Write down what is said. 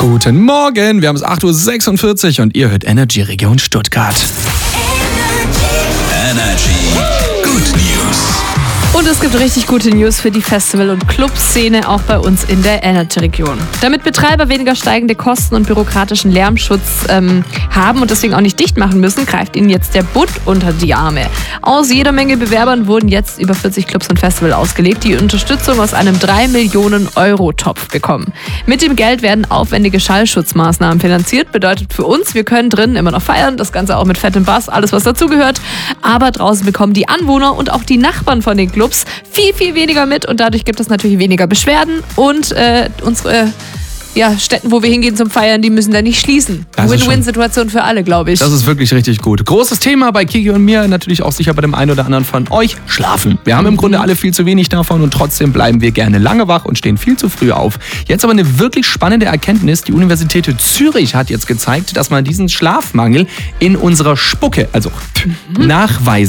Guten Morgen, wir haben es 8.46 Uhr und ihr hört Energy Region Stuttgart. Energy Good News. Und es gibt richtig gute News für die Festival- und Clubszene, auch bei uns in der Energy-Region. Damit Betreiber weniger steigende Kosten und bürokratischen Lärmschutz haben und deswegen auch nicht dicht machen müssen, greift ihnen jetzt der Bund unter die Arme. Aus jeder Menge Bewerbern wurden jetzt über 40 Clubs und Festival ausgelegt, die Unterstützung aus einem 3 Millionen Euro Topf bekommen. Mit dem Geld werden aufwendige Schallschutzmaßnahmen finanziert. Bedeutet für uns, wir können drinnen immer noch feiern, das Ganze auch mit fettem Bass, alles was dazugehört. Aber draußen bekommen die Anwohner und auch die Nachbarn von den Clubs viel weniger mit und dadurch gibt es natürlich weniger Beschwerden und unsere Städten, wo wir hingehen zum Feiern, die müssen da nicht schließen. Win-Win-Situation für alle, glaube ich. Das ist wirklich richtig gut. Großes Thema bei Kiki und mir, natürlich auch sicher bei dem einen oder anderen von euch, Schlafen. Wir haben im Grunde alle viel zu wenig davon und trotzdem bleiben wir gerne lange wach und stehen viel zu früh auf. Jetzt aber eine wirklich spannende Erkenntnis. Die Universität Zürich hat jetzt gezeigt, dass man diesen Schlafmangel in unserer Spucke, also nachweisen